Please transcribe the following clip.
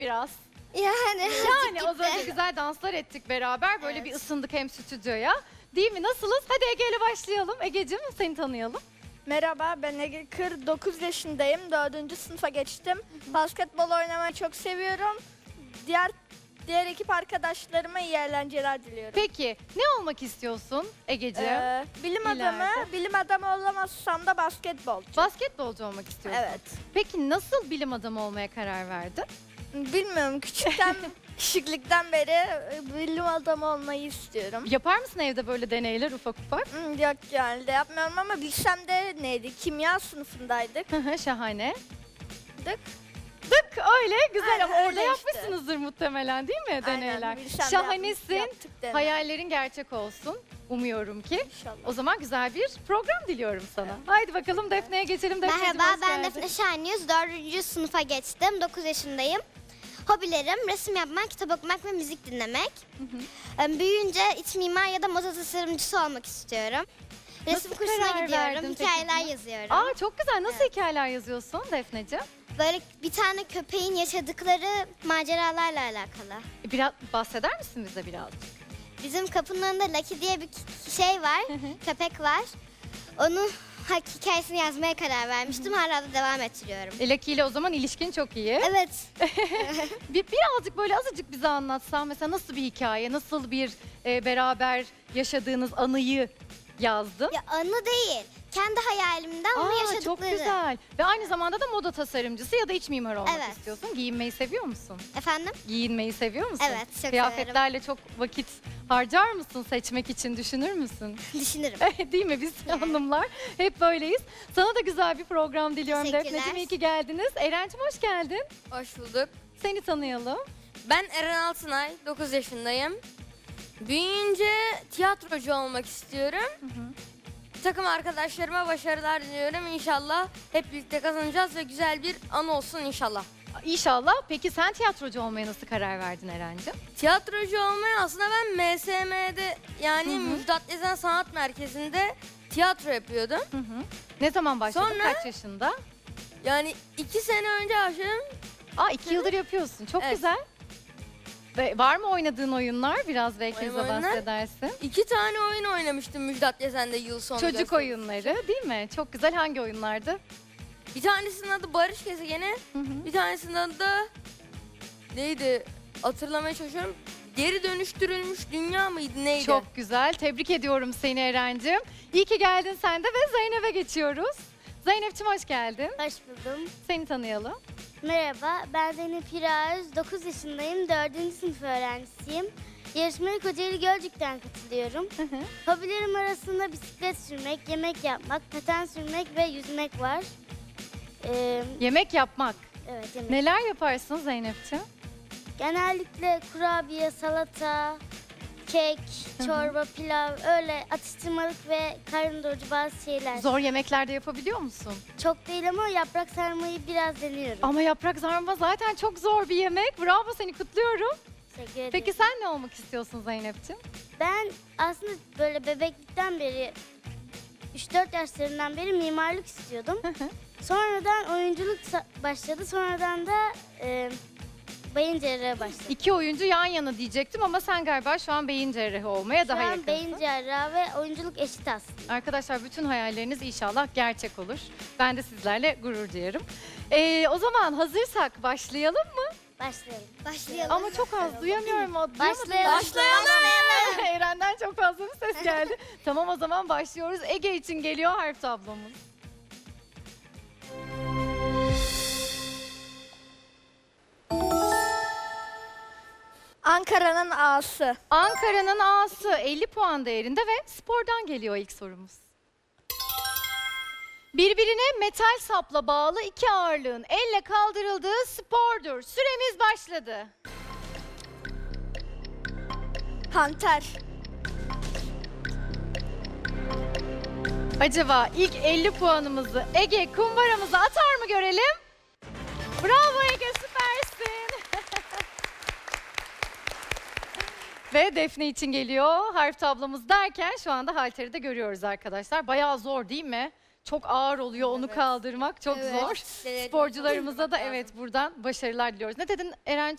biraz. Yani Yani az önce güzel danslar ettik beraber. Böyle bir ısındık hem stüdyoya. Değil mi? Nasılız? Hadi Ege ile başlayalım. Egeciğim seni tanıyalım. merhaba, ben Ege Kır, 9 yaşındayım. 4. sınıfa geçtim. Basketbol oynamayı çok seviyorum. Diğer ekip arkadaşlarıma iyi eğlenceler diliyorum. Peki ne olmak istiyorsun Egeciğim? Bilim İleride. adamı, bilim adamı olamazsam da basketbolcu. Basketbolcu olmak istiyorsun. Evet. Peki nasıl bilim adamı olmaya karar verdin? Bilmiyorum, küçükten, küçüklükten beri bilim adamı olmayı istiyorum. Yapar mısın evde böyle deneyler ufak ufak? Yok yani de yapmıyorum ama bilsem de neydi? Kimya sınıfındaydık. Hı hı, şahane. Dık. Öyle güzel Aynen, ama orada öyle işte. yapmışsınızdır muhtemelen değil mi deneyler? Aynen, bilsem de Şahanesin. yaptık deney. Hayallerin gerçek olsun. Umuyorum ki. İnşallah. O zaman güzel bir program diliyorum sana. Haydi bakalım Defne'ye geçelim. Defneciğim, Merhaba, hoş ben geldin. Defne Şenyüz. 4. sınıfa geçtim. 9 yaşındayım. Hobilerim resim yapmak, kitap okumak ve müzik dinlemek. Büyüyünce iç mimar ya da moda tasarımcısı olmak istiyorum. Resim Nasıl kursuna karar gidiyorum, verdin peki hikayeler buna? yazıyorum. Aa çok güzel. Nasıl hikayeler yazıyorsun Defneciğim? Böyle bir tane köpeğin yaşadıkları maceralarla alakalı. Biraz bahseder misin bize birazcık? Bizim kapının önünde Lucky diye bir şey var, köpek var. Onun hikayesini yazmaya karar vermiştim. Hala da devam ettiriyorum. Lucky ile o zaman ilişkin çok iyi. Evet. Birazcık böyle azıcık bize anlatsan mesela nasıl bir hikaye, nasıl bir beraber yaşadığınız anıyı yazdın? Ya anı değil. Kendi hayalimden onu yaşadıkları. Çok güzel. Ve aynı zamanda da moda tasarımcısı ya da iç mimar olmak Evet. istiyorsun. Giyinmeyi seviyor musun? Efendim? Giyinmeyi seviyor musun? Evet, çok Kıyafetlerle çok vakit harcar mısın seçmek için, düşünür müsün? Düşünürüm. Değil mi? Biz hanımlar hep böyleyiz. Sana da güzel bir program diliyorum Teşekkürler. Defneciğim. İyi ki geldiniz. Eren'cim hoş geldin. Hoş bulduk. Seni tanıyalım. Ben Eren Altınay, 9 yaşındayım. Büyüyünce tiyatrocu olmak istiyorum. Takım arkadaşlarıma başarılar diliyorum. İnşallah hep birlikte kazanacağız ve güzel bir an olsun inşallah. İnşallah. Peki sen tiyatrocu olmaya nasıl karar verdin Eren'cim? Tiyatrocu olmaya aslında ben MSM'de yani Müjdat Gezen Sanat Merkezi'nde tiyatro yapıyordum. Ne zaman başladın? Sonra- Kaç yaşında? Yani 2 sene önce başladım. 2 yıldır yapıyorsun. Çok Evet. güzel. Ve var mı oynadığın oyunlar? Biraz belki Benim bize oyunlar- bahsedersin. 2 tane oyun oynamıştım Müjdat Gezen'de yıl sonu Çocuk gösterisi. oyunları değil mi? Çok güzel. Hangi oyunlardı? Bir tanesinin adı Barış Gezegeni. Bir tanesinin adı da neydi? Hatırlamaya çalışıyorum. Geri dönüştürülmüş dünya mıydı neydi? Çok güzel. Tebrik ediyorum seni Eren'cim. İyi ki geldin sen de ve Zeynep'e geçiyoruz. Zeynep'ciğim hoş geldin. Hoş buldum. Seni tanıyalım. Merhaba, ben Zeynep İraöz. 9 yaşındayım. 4. sınıf öğrencisiyim. Yarışmaya Kocaeli Gölcük'ten katılıyorum. Hobilerim arasında bisiklet sürmek, yemek yapmak, paten sürmek ve yüzmek var. Yemek yapmak. Evet, yemek. Neler yaparsın Zeynep'ciğim? Genellikle kurabiye, salata, kek, çorba, pilav, öyle atıştırmalık ve karın doyurucu bazı şeyler. Zor yemekler de yapabiliyor musun? Çok değil ama yaprak sarmayı biraz deniyorum. Ama yaprak sarma zaten çok zor bir yemek. Bravo, seni kutluyorum. Teşekkür ederim. Peki sen ne olmak istiyorsun Zeynep'ciğim? Ben aslında böyle bebeklikten beri 3-4 yaşlarından beri mimarlık istiyordum. Sonradan oyunculuk başladı. Sonradan da beyin cerrahı başladı. 2 oyuncu yan yana diyecektim ama sen galiba şu an beyin cerrahı olmaya Şu daha an yakınsın. beyin cerrahı ve oyunculuk eşit aslında. Arkadaşlar bütün hayalleriniz inşallah gerçek olur. Ben de sizlerle gurur duyarım. O zaman hazırsak başlayalım mı? Başlayalım. Ama çok az duyamıyorum. Başlayalım. Eren'den çok fazla bir ses geldi. Tamam o zaman başlıyoruz. Ege için geliyor harf tablomuz. Ankara'nın A'sı. Ankara'nın A'sı 50 puan değerinde ve spordan geliyor ilk sorumuz. Birbirine metal sapla bağlı iki ağırlığın elle kaldırıldığı spordur. Süremiz başladı. Hanter. Acaba ilk 50 puanımızı Ege kumbaramıza atar mı görelim? Bravo Ege, süpersin. Ve Defne için geliyor harf tablomuz derken şu anda halteri de görüyoruz arkadaşlar. Bayağı zor değil mi? Çok ağır oluyor onu kaldırmak çok zor. Sporcularımıza da evet buradan başarılar diliyoruz. Ne dedin Eren?